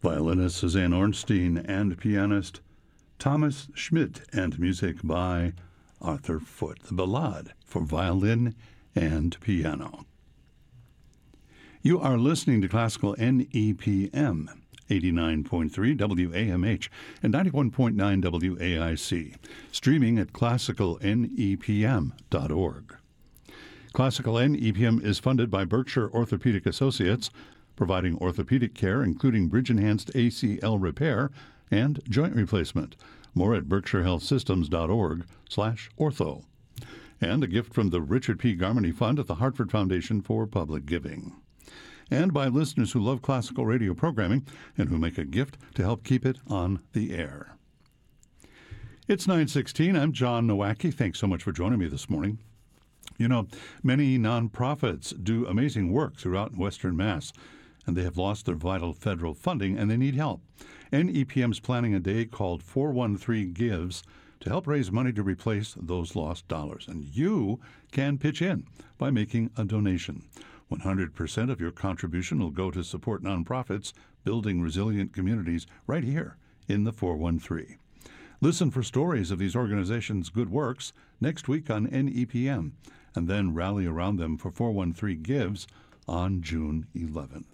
Violinist Suzanne Ornstein and pianist Thomas Schmidt, and music by Arthur Foote, the Ballade for violin and piano. You are listening to Classical NEPM, 89.3 WAMH and 91.9 WAIC, streaming at classicalnepm.org. Classical NEPM is funded by Berkshire Orthopedic Associates, providing orthopedic care including bridge-enhanced ACL repair and joint replacement. More at berkshirehealthsystems.org/ortho. And a gift from the Richard P. Garmany Fund at the Hartford Foundation for Public Giving. And by listeners who love classical radio programming and who make a gift to help keep it on the air. It's 9:16. I'm John Nowacki. Thanks so much for joining me this morning. You know, many nonprofits do amazing work throughout Western Mass, and they have lost their vital federal funding and they need help. NEPM's planning a day called 413 Gives to help raise money to replace those lost dollars. And you can pitch in by making a donation. 100% of your contribution will go to support nonprofits building resilient communities right here in the 413. Listen for stories of these organizations' good works next week on NEPM, and then rally around them for 413 Gives on June 11th.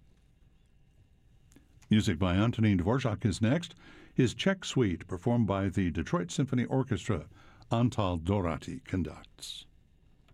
Music by Antonin Dvorak is next. His Czech Suite, performed by the Detroit Symphony Orchestra. Antal Dorati conducts.